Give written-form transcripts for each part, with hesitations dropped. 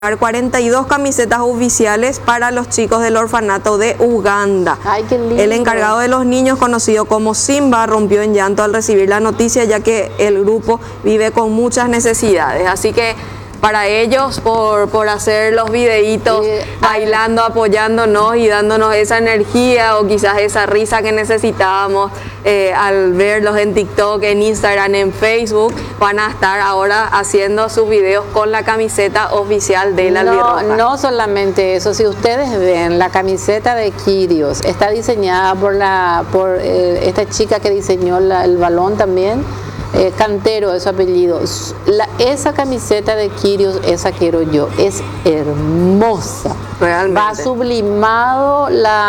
42 camisetas oficiales para los chicos del orfanato de Uganda. Ay, qué lindo. El encargado de los niños, conocido como Simba, rompió en llanto al recibir la noticia, ya que el grupo vive con muchas necesidades. Así que para ellos, por hacer los videitos, bailando, apoyándonos y dándonos esa energía o quizás esa risa que necesitábamos al verlos en TikTok, en Instagram, en Facebook, van a estar ahora haciendo sus videos con la camiseta oficial de la Albirroja. No solamente eso, si ustedes ven la camiseta de Quirios, está diseñada por esta chica que diseñó el balón también. Cantero es su apellido. Esa camiseta de Quirios, esa quiero yo, es hermosa. Realmente. Va sublimado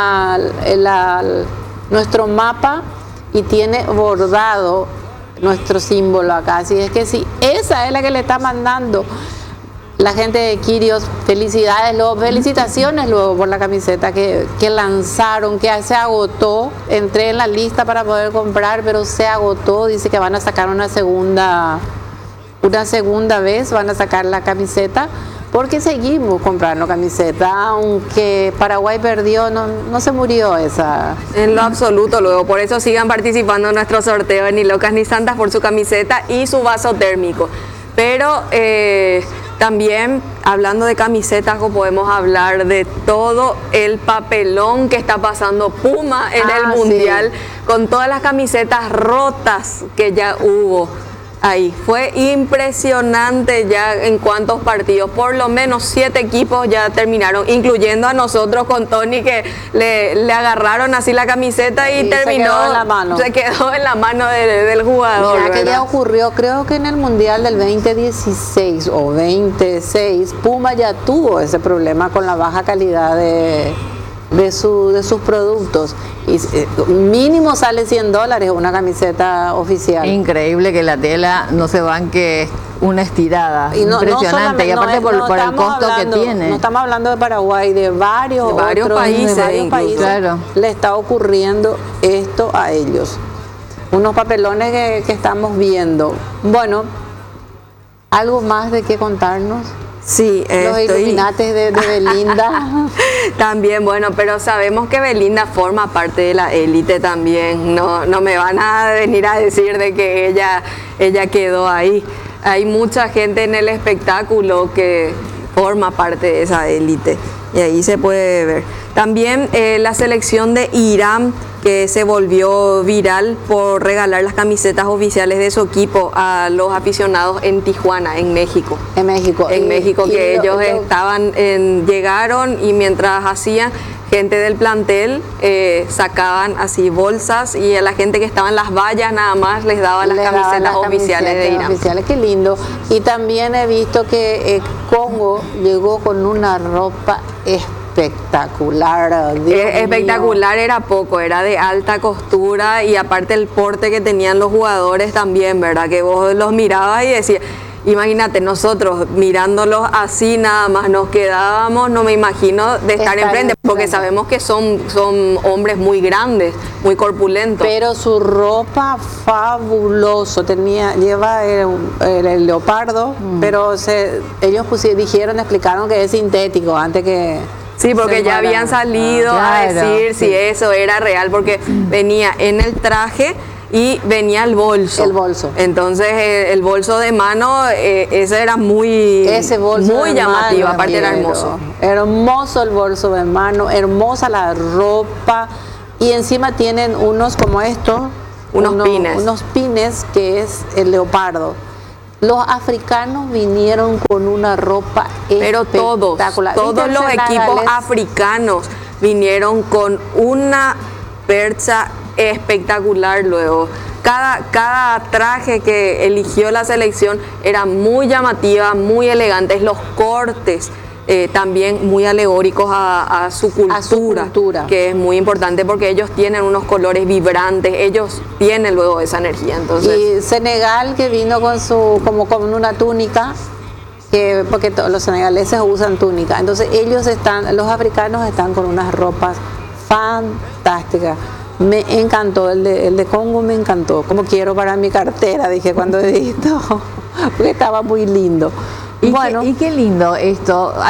nuestro mapa y tiene bordado nuestro símbolo acá. Así es que sí, esa es la que le está mandando la gente de Quirios. Felicidades, felicitaciones luego por la camiseta que lanzaron, que se agotó. Entré en la lista para poder comprar, pero se agotó. Dice que van a sacar una segunda vez, van a sacar la camiseta, porque seguimos comprando camiseta, aunque Paraguay perdió, no se murió esa. En lo absoluto, luego, por eso sigan participando en nuestro sorteo de Ni Locas Ni Santas por su camiseta y su vaso térmico. Pero también, hablando de camisetas, podemos hablar de todo el papelón que está pasando Puma en el Mundial, sí, con todas las camisetas rotas que ya hubo ahí. Fue impresionante ya en cuántos partidos, por lo menos 7 equipos ya terminaron, incluyendo a nosotros con Tony, que le agarraron así la camiseta y terminó, se quedó en la mano del jugador. Ya que ya ocurrió, creo que en el Mundial del 2016 o 26, Puma ya tuvo ese problema con la baja calidad de sus productos, y mínimo sale $100 una camiseta oficial. Increíble que la tela no se banque una estirada, y impresionante, y aparte por el costo que tiene. No estamos hablando de Paraguay, de varios países, claro, le está ocurriendo esto a ellos. Unos papelones que estamos viendo. Bueno, ¿algo más de qué contarnos? Sí, los Illuminates de Belinda. También, bueno, pero sabemos que Belinda forma parte de la élite también. No me van a venir a decir de que ella quedó ahí. Hay mucha gente en el espectáculo que forma parte de esa élite y ahí se puede ver. También la selección de Irán, que se volvió viral por regalar las camisetas oficiales de su equipo a los aficionados en Tijuana, en México. En México, que ellos llegaron y mientras hacían, gente del plantel sacaban así bolsas y a la gente que estaba en las vallas nada más les daban las camisetas oficiales de Irán. Qué lindo. Y también he visto que Congo llegó con una ropa espectacular. Espectacular era poco, era de alta costura y aparte el porte que tenían los jugadores también, ¿verdad? Que vos los mirabas y decías, imagínate, nosotros mirándolos así nada más nos quedábamos, no me imagino de estar enfrente, porque sabemos que son hombres muy grandes, muy corpulentos. Pero su ropa fabuloso, lleva el leopardo, pero ellos explicaron que es sintético antes que... Sí, porque ya habían salido a decir si eso era real, porque venía en el traje y venía el bolso. Entonces el bolso de mano, ese era muy llamativo, aparte era hermoso. Hermoso el bolso de mano, hermosa la ropa, y encima tienen unos como estos, unos pines que es el leopardo. Los africanos vinieron con una ropa espectacular. Todos los equipos africanos vinieron con una percha espectacular luego. Cada traje que eligió la selección era muy llamativa, muy elegantes, los cortes también muy alegóricos a su cultura, que es muy importante porque ellos tienen unos colores vibrantes, ellos tienen luego esa energía. Entonces, y Senegal, que vino como con una túnica, porque los senegaleses usan túnica, entonces los africanos están con unas ropas fantásticas. Me encantó, el de Congo me encantó, como quiero para mi cartera, dije cuando he visto, porque estaba muy lindo. Y qué lindo esto.